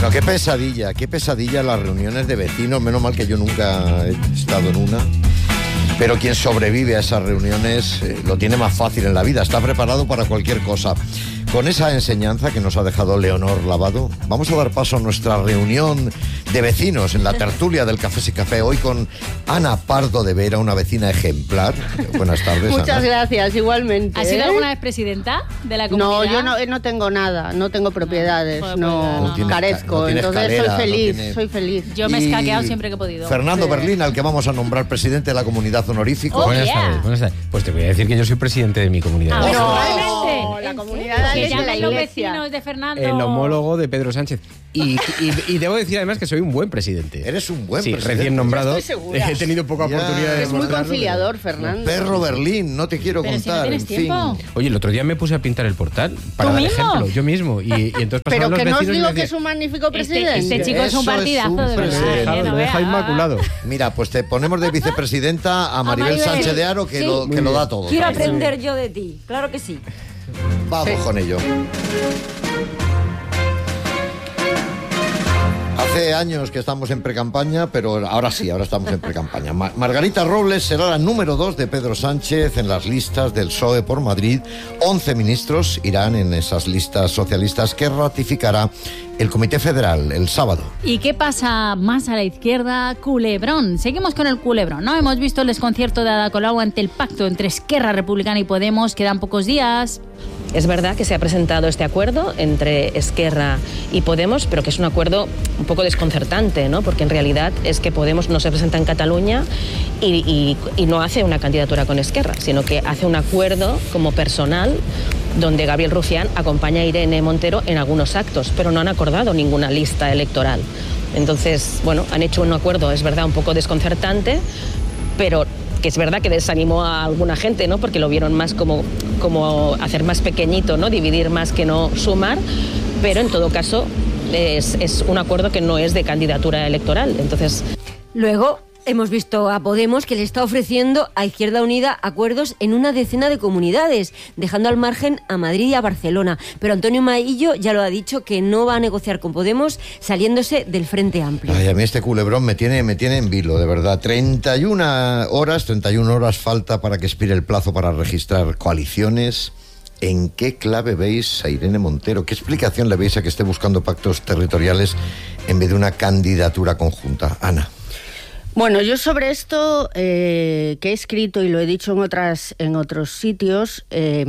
Bueno, qué pesadilla las reuniones de vecinos. Menos mal que yo nunca he estado en una. Pero quien sobrevive a esas reuniones lo tiene más fácil en la vida, está preparado para cualquier cosa. Con esa enseñanza que nos ha dejado Leonor Lavado, vamos a dar paso a nuestra reunión de vecinos en la tertulia del Café y Café. Hoy con Ana Pardo de Vera, una vecina ejemplar. Buenas tardes, Muchas Ana. Gracias, igualmente. ¿Has sido alguna vez presidenta de la comunidad? No, yo no tengo nada, no tengo propiedades, no carezco, no entonces escalera, soy feliz. Yo me he escaqueado siempre que he podido. Fernando Berlín, al que vamos a nombrar presidente de la comunidad honorífico. Buenas tardes. Pues te voy a decir que yo soy presidente de mi comunidad. No, la comunidad que es de la llamen los iglesia. vecinos de Fernando. El homólogo de Pedro Sánchez. Y debo decir además que soy un buen presidente. Eres un buen sí, presidente. recién nombrado. Yo estoy segura. He tenido poca Ya. oportunidad de Es muy demostrarlo, conciliador, Fernando. Perro Berlín, no te quiero Pero si no contar, tienes en tiempo. fin. Oye, el otro día me puse a pintar el portal para ¿Tú dar mismo? ejemplo, yo mismo. Y entonces Pero pasaban los que no os vecinos y digo me que es decían, un magnífico presidente. Este chico es un Eso es partidazo, un de verdad. presidente. lo no deja veas. inmaculado. Mira, pues te ponemos de vicepresidenta a Maribel Maribel. Sánchez de Haro, que, Sí. que lo da todo. Quiero ¿sabes? aprender yo de ti, claro que sí. Vamos con ello. Hace años que estamos en precampaña, pero ahora sí, ahora estamos en precampaña. Margarita Robles será la número 2 de Pedro Sánchez en las listas del PSOE por Madrid. 11 ministros irán en esas listas socialistas que ratificará el Comité Federal el sábado. ¿Y qué pasa más a la izquierda? Culebrón. Seguimos con el culebrón, ¿no? Hemos visto el desconcierto de Ada Colau ante el pacto entre Esquerra Republicana y Podemos. Quedan pocos días. Es verdad que se ha presentado este acuerdo entre Esquerra y Podemos, pero que es un acuerdo un poco desconcertante, ¿no? Porque en realidad es que Podemos no se presenta en Cataluña y no hace una candidatura con Esquerra, sino que hace un acuerdo como personal donde Gabriel Rufián acompaña a Irene Montero en algunos actos, pero no han acordado ninguna lista electoral. Entonces, bueno, han hecho un acuerdo, es verdad, un poco desconcertante, pero que es verdad que desanimó a alguna gente, ¿no? Porque lo vieron más como hacer más pequeñito, ¿no? Dividir más que no sumar, pero en todo caso es un acuerdo que no es de candidatura electoral. Entonces, Luego hemos visto a Podemos que le está ofreciendo a Izquierda Unida acuerdos en una decena de comunidades, dejando al margen a Madrid y a Barcelona. Pero Antonio Maillo ya lo ha dicho, que no va a negociar con Podemos saliéndose del Frente Amplio. Ay, a mí este culebrón me tiene en vilo, de verdad. 31 horas falta para que expire el plazo para registrar coaliciones. ¿En qué clave veis a Irene Montero? ¿Qué explicación le veis a que esté buscando pactos territoriales en vez de una candidatura conjunta? Ana. Bueno, yo sobre esto que he escrito y lo he dicho en otros sitios,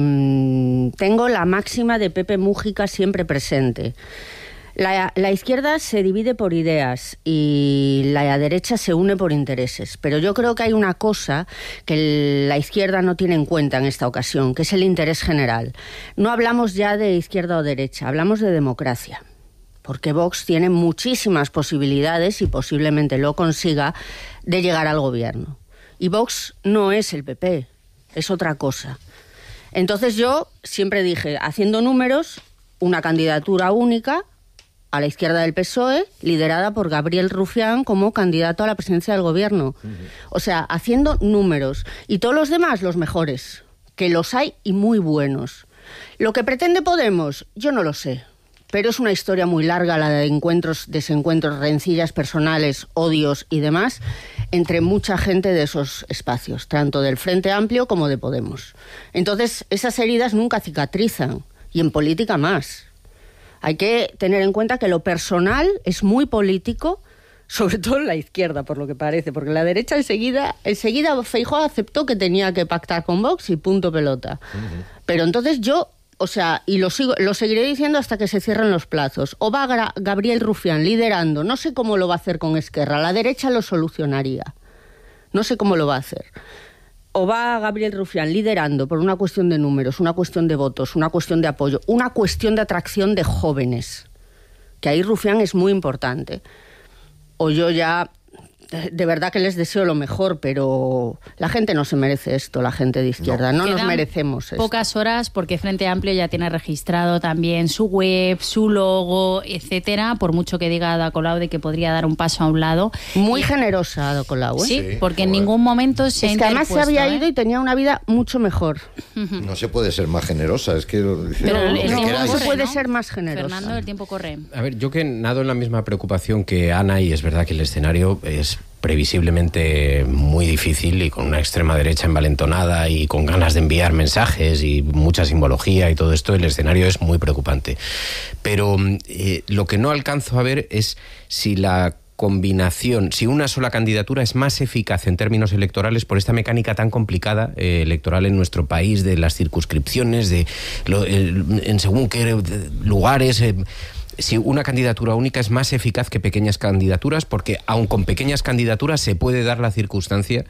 tengo la máxima de Pepe Mújica siempre presente. La izquierda se divide por ideas y la derecha se une por intereses, pero yo creo que hay una cosa que la izquierda no tiene en cuenta en esta ocasión, que es el interés general. No hablamos ya de izquierda o derecha, hablamos de democracia. Porque Vox tiene muchísimas posibilidades, y posiblemente lo consiga, de llegar al gobierno. Y Vox no es el PP, es otra cosa. Entonces yo siempre dije, haciendo números, una candidatura única a la izquierda del PSOE, liderada por Gabriel Rufián como candidato a la presidencia del gobierno. O sea, haciendo números. Y todos los demás, los mejores, que los hay y muy buenos. Lo que pretende Podemos, yo no lo sé. Pero es una historia muy larga la de encuentros, desencuentros, rencillas personales, odios y demás entre mucha gente de esos espacios, tanto del Frente Amplio como de Podemos. Entonces, esas heridas nunca cicatrizan, y en política más. Hay que tener en cuenta que lo personal es muy político, sobre todo en la izquierda, por lo que parece, porque la derecha enseguida Feijóo aceptó que tenía que pactar con Vox y punto pelota. Pero entonces yo... O sea, y lo seguiré diciendo hasta que se cierren los plazos. O va Gabriel Rufián liderando, no sé cómo lo va a hacer con Esquerra, la derecha lo solucionaría. No sé cómo lo va a hacer. O va Gabriel Rufián liderando por una cuestión de números, una cuestión de votos, una cuestión de apoyo, una cuestión de atracción de jóvenes. Que ahí Rufián es muy importante. O yo ya de verdad que les deseo lo mejor, pero la gente no se merece esto, la gente de izquierda. No nos merecemos esto. Pocas horas, porque Frente Amplio ya tiene registrado también su web, su logo, etcétera, por mucho que diga Ada Colau de que podría dar un paso a un lado. Muy generosa Ada Colau, ¿eh? Sí, porque en ningún momento se ha interpuesto. Es que además se había ido y tenía una vida mucho mejor. No se puede ser más generosa, es que... No se puede ser más generosa. Fernando, el tiempo corre. A ver, yo que nado en la misma preocupación que Ana, y es verdad que el escenario es previsiblemente muy difícil y con una extrema derecha envalentonada y con ganas de enviar mensajes y mucha simbología y todo esto, el escenario es muy preocupante. Pero lo que no alcanzo a ver es si la combinación, si una sola candidatura es más eficaz en términos electorales por esta mecánica tan complicada electoral en nuestro país, de las circunscripciones, en según qué lugares... si una candidatura única es más eficaz que pequeñas candidaturas, porque aun con pequeñas candidaturas se puede dar la circunstancia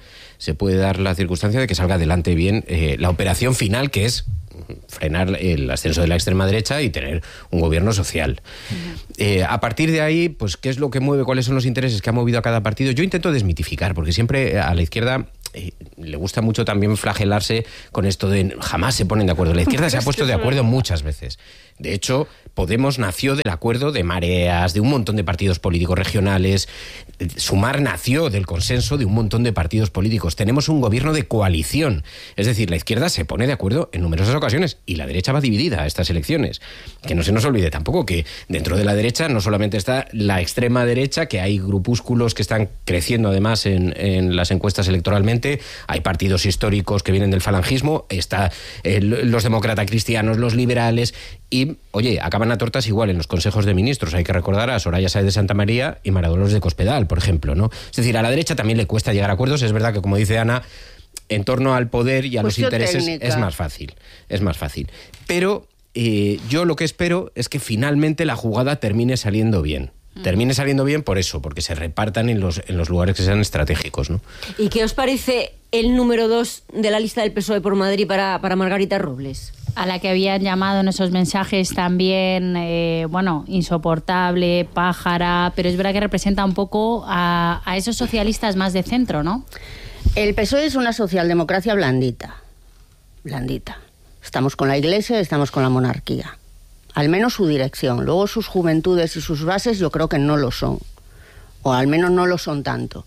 de que salga adelante bien la operación final, que es frenar el ascenso de la extrema derecha y tener un gobierno social. A partir de ahí, pues, ¿qué es lo que mueve? ¿Cuáles son los intereses que ha movido a cada partido? Yo intento desmitificar, porque siempre a la izquierda le gusta mucho también flagelarse con esto de jamás se ponen de acuerdo. La izquierda se ha puesto de acuerdo muchas veces. De hecho, Podemos nació del acuerdo de mareas, de un montón de partidos políticos regionales. Sumar nació del consenso de un montón de partidos políticos. Tenemos un gobierno de coalición. Es decir, la izquierda se pone de acuerdo en numerosas ocasiones y la derecha va dividida a estas elecciones. Que no se nos olvide tampoco que dentro de la derecha no solamente está la extrema derecha, que hay grupúsculos que están creciendo además en las encuestas electoralmente, hay partidos históricos que vienen del falangismo, está los demócratas cristianos, los liberales, y, oye, acaban a tortas igual en los consejos de ministros. Hay que recordar a Soraya Sáez de Santamaría y María Dolores de Cospedal, por ejemplo, ¿no? Es decir, a la derecha también le cuesta llegar a acuerdos. Es verdad que, como dice Ana, en torno al poder y a los intereses técnica. Es más fácil. Pero yo lo que espero es que finalmente la jugada termine saliendo bien. Termine saliendo bien por eso, porque se repartan en los lugares que sean estratégicos, ¿no? ¿Y qué os parece el número 2 de la lista del PSOE por Madrid para Margarita Robles? A la que habían llamado en esos mensajes también, insoportable, pájara, pero es verdad que representa un poco a esos socialistas más de centro, ¿no? El PSOE es una socialdemocracia blandita. Blandita. Estamos con la Iglesia, estamos con la monarquía. Al menos su dirección. Luego sus juventudes y sus bases yo creo que no lo son. O al menos no lo son tanto.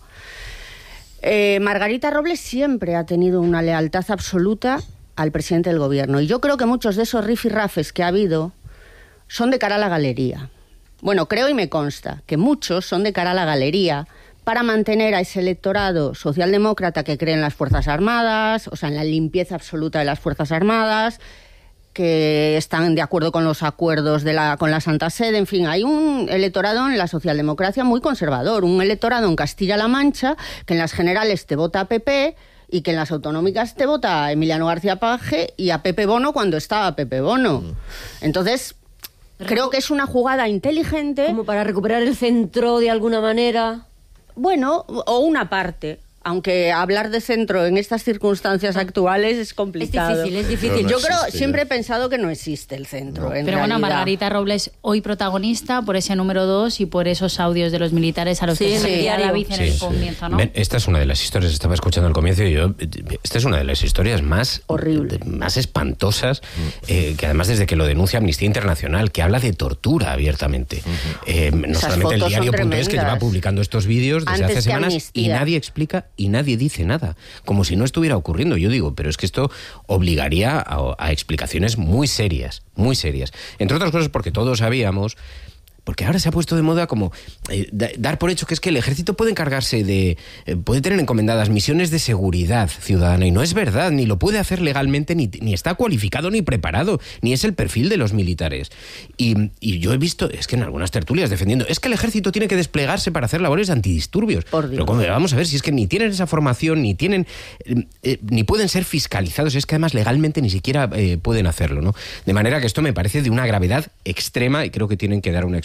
Margarita Robles siempre ha tenido una lealtad absoluta al presidente del gobierno. Y yo creo que muchos de esos rifirrafes que ha habido son de cara a la galería. Bueno, creo y me consta que muchos son de cara a la galería para mantener a ese electorado socialdemócrata que cree en las Fuerzas Armadas, o sea, en la limpieza absoluta de las Fuerzas Armadas, que están de acuerdo con los acuerdos con la Santa Sede. En fin, hay un electorado en la socialdemocracia muy conservador, un electorado en Castilla-La Mancha que en las generales te vota a PP y que en las autonómicas te vota a Emiliano García Paje y a Pepe Bono cuando estaba Pepe Bono. Entonces, creo que es una jugada inteligente. Como para recuperar el centro de alguna manera. Bueno, o una parte. Aunque hablar de centro en estas circunstancias actuales es complicado. Es difícil. Yo siempre he pensado que no existe el centro. No. Pero bueno, Margarita Robles hoy protagonista por ese número 2 y por esos audios de los militares a los que se refería David en el comienzo, ¿no? Esta es una de las historias, estaba escuchando al comienzo y esta es una de las historias más horribles, más espantosas, que además desde que lo denuncia Amnistía Internacional, que habla de tortura abiertamente. No solamente el diario.es, que lleva publicando estos vídeos desde hace semanas y nadie explica y nadie dice nada, como si no estuviera ocurriendo. Yo digo, pero es que esto obligaría a explicaciones muy serias, entre otras cosas porque todos sabíamos, porque ahora se ha puesto de moda como dar por hecho que es que el ejército puede encargarse puede tener encomendadas misiones de seguridad ciudadana, y no es verdad, ni lo puede hacer legalmente, ni está cualificado ni preparado, ni es el perfil de los militares. Y yo he visto, es que en algunas tertulias defendiendo, es que el ejército tiene que desplegarse para hacer labores de antidisturbios. Pero vamos a ver, si es que ni tienen esa formación, ni pueden ser fiscalizados, es que además legalmente ni siquiera pueden hacerlo, ¿no? De manera que esto me parece de una gravedad extrema y creo que tienen que dar una explicación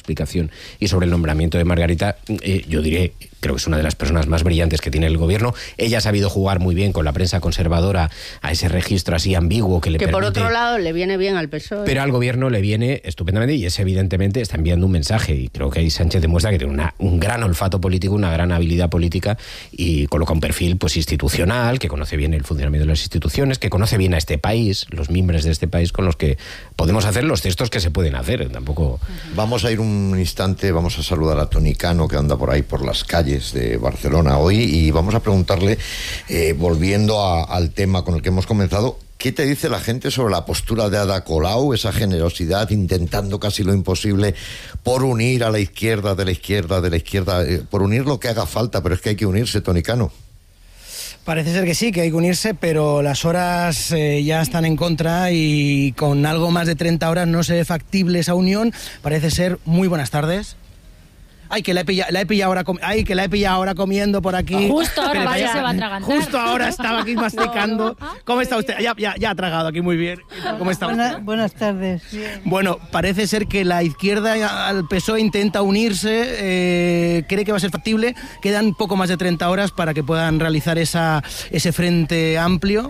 explicación. Y sobre el nombramiento de Margarita, yo diré, creo que es una de las personas más brillantes que tiene el gobierno. Ella ha sabido jugar muy bien con la prensa conservadora a ese registro así ambiguo que le permite... por otro lado le viene bien al PSOE. Pero al gobierno le viene estupendamente, y es evidentemente, está enviando un mensaje, y creo que ahí Sánchez demuestra que tiene un gran olfato político, una gran habilidad política, y coloca un perfil pues institucional, que conoce bien el funcionamiento de las instituciones, que conoce bien a este país, los miembros de este país con los que podemos hacer los textos que se pueden hacer. Tampoco... Vamos a ir un instante, vamos a saludar a Toni Cano, que anda por ahí por las calles de Barcelona hoy, y vamos a preguntarle, volviendo al tema con el que hemos comenzado, ¿qué te dice la gente sobre la postura de Ada Colau, esa generosidad, intentando casi lo imposible por unir a la izquierda, de la izquierda, por unir lo que haga falta, pero es que hay que unirse, Toni Cano? Parece ser que sí, que hay que unirse, pero las horas ya están en contra y con algo más de 30 horas no se ve factible esa unión. Parece ser. Muy buenas tardes. Ay, que la he pillado ahora comiendo por aquí. Justo ahora vaya, se va a atragantar. Justo ahora estaba aquí masticando. ¿Cómo está usted? Ya ha tragado aquí muy bien. ¿Cómo está usted? Buenas tardes. Bien. Bueno, parece ser que la izquierda al PSOE intenta unirse. ¿Cree que va a ser factible? Quedan poco más de 30 horas para que puedan realizar ese frente amplio.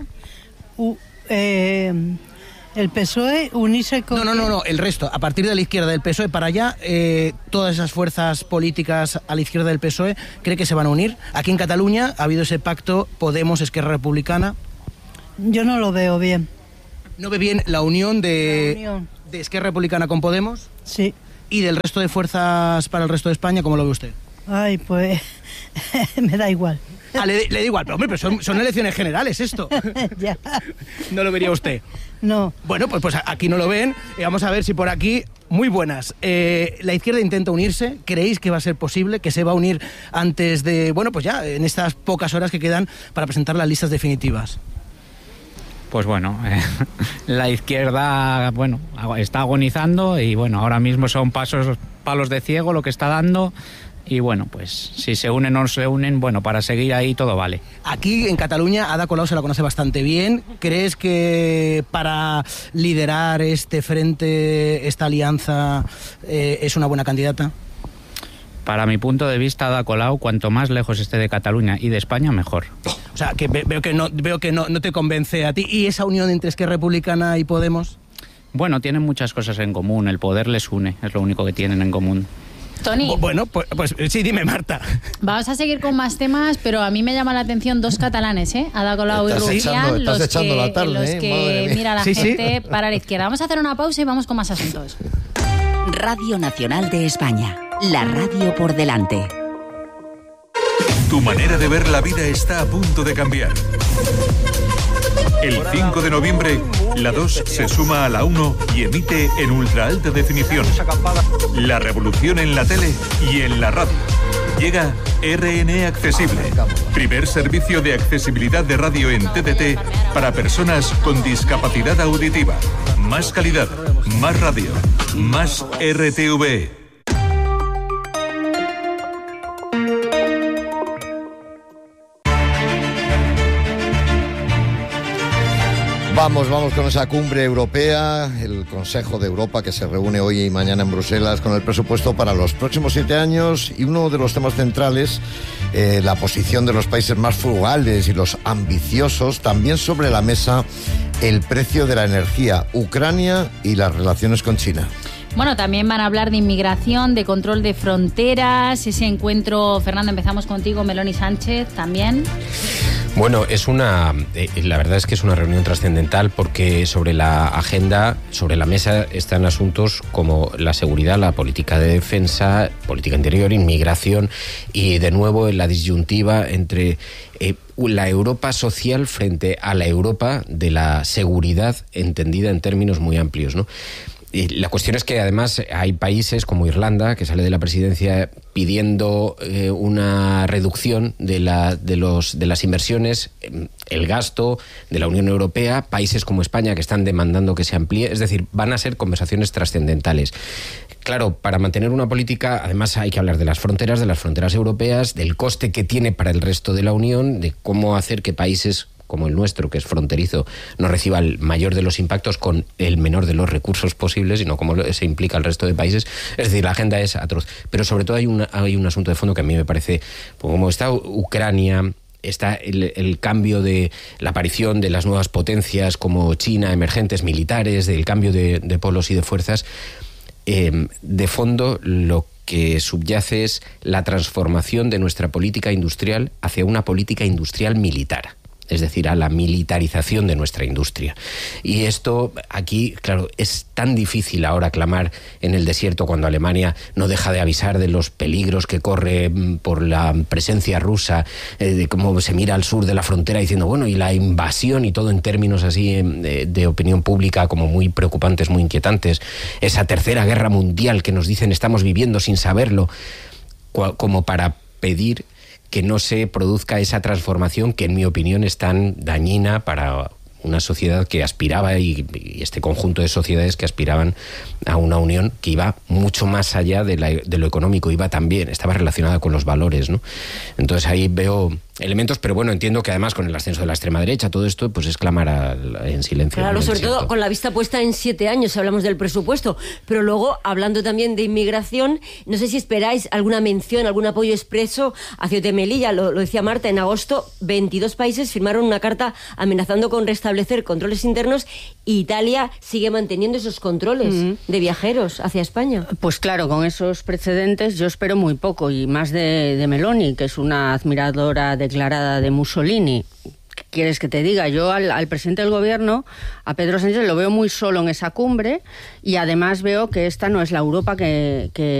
El PSOE unirse con... No, el resto. A partir de la izquierda del PSOE para allá, todas esas fuerzas políticas a la izquierda del PSOE, ¿cree que se van a unir? Aquí en Cataluña ha habido ese pacto Podemos-Esquerra Republicana. Yo no lo veo bien. ¿No ve bien la unión de Esquerra Republicana con Podemos? Sí. ¿Y del resto de fuerzas para el resto de España, cómo lo ve usted? Ay, pues me da igual. Le da igual, pero hombre, son elecciones generales esto. Ya. ¿No lo vería usted? No. Bueno, pues aquí no lo ven. Vamos a ver si por aquí... Muy buenas. La izquierda intenta unirse. ¿Creéis que va a ser posible? ¿Que se va a unir antes de... Bueno, pues ya en estas pocas horas que quedan para presentar las listas definitivas? Pues bueno, la izquierda, bueno, está agonizando y bueno, ahora mismo son palos de ciego lo que está dando. Y bueno, pues si se unen o no se unen, bueno, para seguir ahí todo vale. Aquí en Cataluña Ada Colau se la conoce bastante bien. ¿Crees que para liderar este frente, esta alianza, es una buena candidata? Para mi punto de vista, Ada Colau, cuanto más lejos esté de Cataluña y de España, mejor. O sea, que veo que no te convence a ti. ¿Y esa unión entre Esquerra Republicana y Podemos? Bueno, tienen muchas cosas en común. El poder les une, es lo único que tienen en común. Toni. Bueno, pues sí, dime, Marta. Vamos a seguir con más temas, pero a mí me llama la atención dos catalanes, Ada Colau y Rufián, los que mira la gente para la izquierda. Vamos a hacer una pausa y vamos con más asuntos. Radio Nacional de España, la radio por delante. Tu manera de ver la vida está a punto de cambiar. El 5 de noviembre, la 2 se suma a la 1 y emite en ultra alta definición. La revolución en la tele y en la radio. Llega RN Accesible, primer servicio de accesibilidad de radio en TDT para personas con discapacidad auditiva. Más calidad, más radio, más RTV. Vamos con esa cumbre europea, el Consejo de Europa que se reúne hoy y mañana en Bruselas con el presupuesto para los próximos 7 años y uno de los temas centrales, la posición de los países más frugales y los ambiciosos, también sobre la mesa el precio de la energía, Ucrania y las relaciones con China. Bueno, también van a hablar de inmigración, de control de fronteras, ese encuentro, Fernando, empezamos contigo, Meloni Sánchez también. Bueno, la verdad es que es una reunión trascendental porque sobre la agenda, sobre la mesa están asuntos como la seguridad, la política de defensa, política interior, inmigración y de nuevo la disyuntiva entre la Europa social frente a la Europa de la seguridad entendida en términos muy amplios, ¿no? Y la cuestión es que además hay países como Irlanda, que sale de la presidencia pidiendo una reducción de las inversiones, el gasto de la Unión Europea, países como España que están demandando que se amplíe, es decir, van a ser conversaciones trascendentales. Claro, para mantener una política, además hay que hablar de las fronteras europeas, del coste que tiene para el resto de la Unión, de cómo hacer que países como el nuestro, que es fronterizo, no reciba el mayor de los impactos con el menor de los recursos posibles, sino como se implica el resto de países. Es decir, la agenda es atroz. Pero sobre todo hay un asunto de fondo que a mí me parece, pues como está Ucrania, está el cambio de la aparición de las nuevas potencias como China, emergentes militares, del cambio de polos y de fuerzas. De fondo, lo que subyace es la transformación de nuestra política industrial hacia una política industrial militar. Es decir, a la militarización de nuestra industria. Y esto aquí, claro, es tan difícil ahora clamar en el desierto cuando Alemania no deja de avisar de los peligros que corre por la presencia rusa, de cómo se mira al sur de la frontera diciendo, bueno, y la invasión y todo en términos así de opinión pública como muy preocupantes, muy inquietantes. Esa tercera guerra mundial que nos dicen estamos viviendo sin saberlo, como para pedir que no se produzca esa transformación que en mi opinión es tan dañina para una sociedad que aspiraba y este conjunto de sociedades que aspiraban a una unión que iba mucho más allá de lo económico, estaba relacionada con los valores, ¿no? Entonces ahí veo elementos, pero bueno, entiendo que además con el ascenso de la extrema derecha, todo esto pues es clamar en silencio. Claro, sobre todo con la vista puesta en 7 años, hablamos del presupuesto, pero luego, hablando también de inmigración, no sé si esperáis alguna mención, algún apoyo expreso a Ceuta y Melilla. Lo decía Marta, en agosto 22 países firmaron una carta amenazando con restablecer controles internos y Italia sigue manteniendo esos controles de viajeros hacia España. Pues claro, con esos precedentes yo espero muy poco, y más de Meloni, que es una admiradora declarada de Mussolini. ¿Qué quieres que te diga? Yo al presidente del gobierno, a Pedro Sánchez, lo veo muy solo en esa cumbre, y además veo que esta no es la Europa que